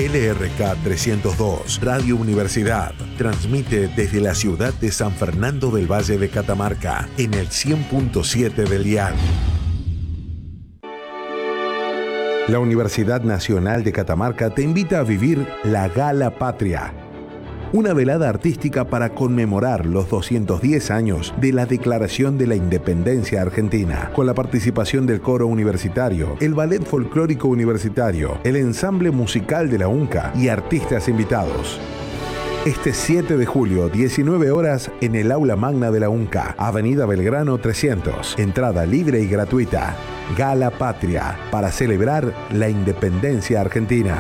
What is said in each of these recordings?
LRK 302, Radio Universidad, transmite desde la ciudad de San Fernando del Valle de Catamarca, en el 100.7 del dial. La Universidad Nacional de Catamarca te invita a vivir la Gala Patria, una velada artística para conmemorar los 210 años de la Declaración de la Independencia Argentina, con la participación del coro universitario, el ballet folclórico universitario, el ensamble musical de la UNCA y artistas invitados. Este 7 de julio, 19 horas, en el Aula Magna de la UNCA, Avenida Belgrano 300. Entrada libre y gratuita. Gala Patria, para celebrar la independencia argentina.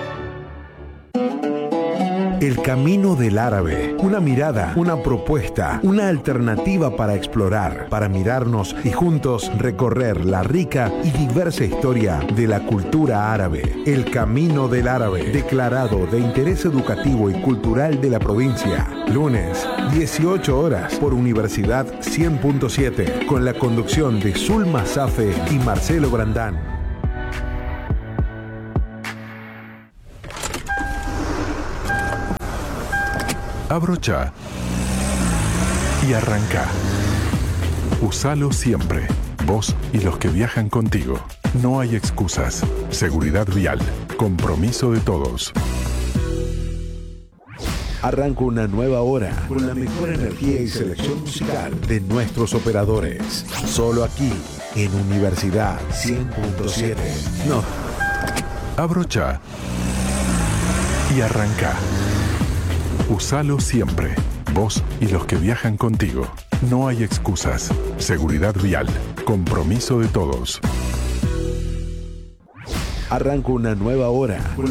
El Camino del Árabe. Una mirada, una propuesta, una alternativa para explorar, para mirarnos y juntos recorrer la rica y diversa historia de la cultura árabe. El Camino del Árabe, declarado de interés educativo y cultural de la provincia. Lunes, 18 horas, por Universidad 100.7, con la conducción de Zulma Safe y Marcelo Brandán. Abrocha y arranca. Usalo siempre. Vos y los que viajan contigo. No hay excusas. Seguridad vial. Compromiso de todos. Arranca una nueva hora con la mejor energía y selección musical de nuestros operadores. Solo aquí, en Universidad 100.7. No. Abrocha y arranca. Usalo siempre. Vos y los que viajan contigo. No hay excusas. Seguridad vial. Compromiso de todos. Arranca una nueva hora.